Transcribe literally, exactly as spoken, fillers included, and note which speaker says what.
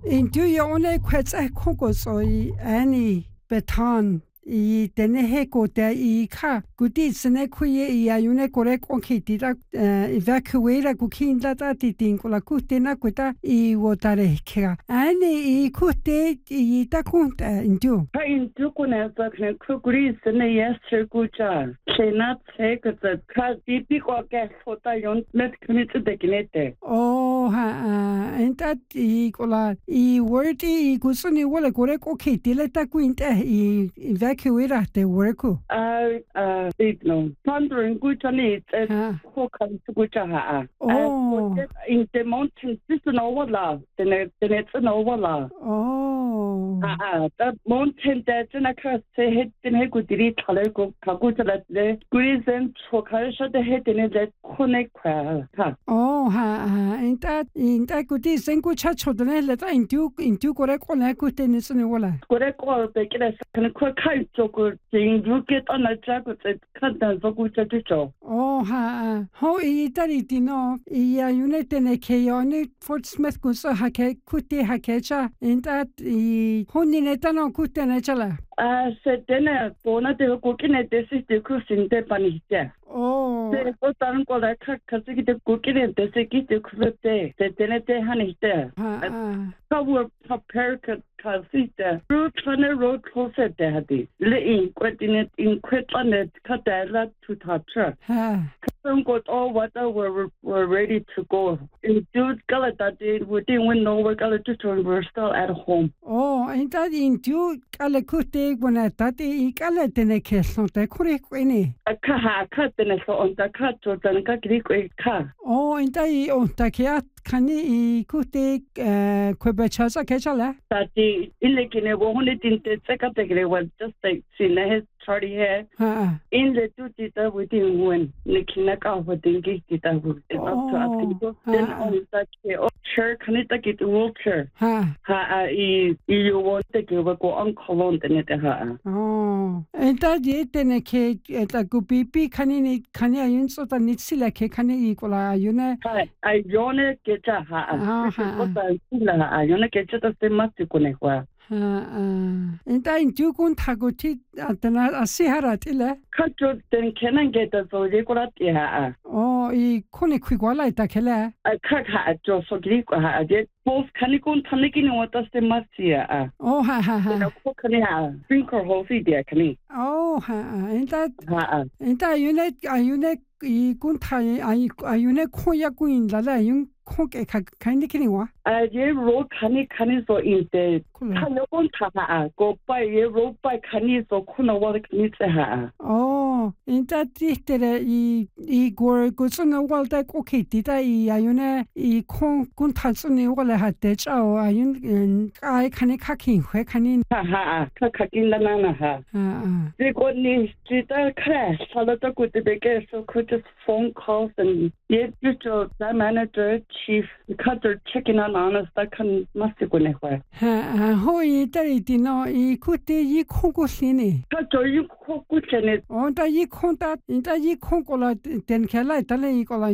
Speaker 1: In du jo ne kwets e kokos og i ani beton i denne her går der i kar gudi sene kuye i ayune kore konkiti da evacuate kukinda da titin kola kutena kuta i wotare kera ani i kutte i da kunta indu
Speaker 2: ha indu kuna sa kne kugri sene yesterday kucha chena take the ka tipi ko ke fota yon met kmit de kinete
Speaker 1: oh ha enta i kola i word i kusuni wala kore kokiti le ta kuinta i evacuate the work
Speaker 2: uh uh it no thundering kuchani ko kan kucha ha
Speaker 1: oh
Speaker 2: in the mountains this no wala then then it's no wala
Speaker 1: oh
Speaker 2: ah the mountain that na ka se het den he kudiri thale ko kagu chala le reason so kharsha de het ne le connect ha
Speaker 1: oh ha in that in that kudi sen ku cha chodne le ta in tu in tu kore ko na ku te ne sne wala
Speaker 2: kore ko be kile kan ko khai chok jing du get on a track with kan da so ku cha cho
Speaker 1: oh ha ho i tari tino i ayune tene ke yone Fort Smith ku so ha ke kuti ha ke cha in that i honi ne ta no ku te ne chala
Speaker 2: ah se tene bona de ko kine de si de ku sin de pani ja
Speaker 1: oh
Speaker 2: se ko tan ko la ka ka si de ku kine de se ki de ku te se tene te hani te ka wo prepare ka ka si de road runner road closer de hadi le in ko tine in kwetlanet ka da la to touch
Speaker 1: ha
Speaker 2: got all what were were ready to go. In dude Galata did we didn't win no we got to turn we're still at home.
Speaker 1: Oh, and that in du kale kutte gona tate I kale tene keso te kore kwene.
Speaker 2: A ka ka tene so on ta ka to tan ka kri ko ka.
Speaker 1: Oh, and I on ta ke kani I kutte kwebe chasa kechala.
Speaker 2: Tati ile kine wo hone tinte tseka te gre was just like sine his party here.
Speaker 1: Ha.
Speaker 2: In the duty that we didn't win. Nikina ka ho dingi kita wo. It's up to us people. Then on that ke oh sure kanita kit wheelchair.
Speaker 1: Ha.
Speaker 2: Ha I you want to give a go on colon tene te ha.
Speaker 1: Oh, and that ye tene ke eta gupipi kani ni kani ayun so ta nitsila ke kani I kola ayune.
Speaker 2: Ha I yone ke cha ha. Ko ta sila ha yone ke cha ta se masti ko ne kwa.
Speaker 1: Ha and that in du kun tagoti atana asihara tile.
Speaker 2: Ka jo ten kenan get the so je ko la ti ha.
Speaker 1: Oh, I kone kwigwala ita kele.
Speaker 2: A ka ha jo so gri ko ha je both kanikun taniki ni wata se masti ya.
Speaker 1: Oh ha ha ha.
Speaker 2: Ko kani ha. Drink or ho fi dia kani.
Speaker 1: Oh ha and that
Speaker 2: Ha.
Speaker 1: and that ayune ayune I kun thai ay ayune khoya kuin la la yung khoke ka kind kini wa
Speaker 2: A je ro kani kani so in te kani kon tha ha go pa ye ro pa kani so kuna wa kani se ha.
Speaker 1: Oh in that tere I I gor go sona wal da okay ti da I ayune I khon kun thal sone wala ha te chao ayun kai kani ka kin khwe kani
Speaker 2: Ha ha ka ka kin la na na ha.
Speaker 1: ha
Speaker 2: Je ko ni ji ta crash sala ta ko te be ke so ko just phone calls and ye just the manager chief cutter checking on honest that can must go ne wa.
Speaker 1: ha ho I tari ti no I kutte I khoko sini
Speaker 2: Ka jo yu ko ku chene
Speaker 1: oh da I khon ta in da I khon ko la ten khala ta le I ko la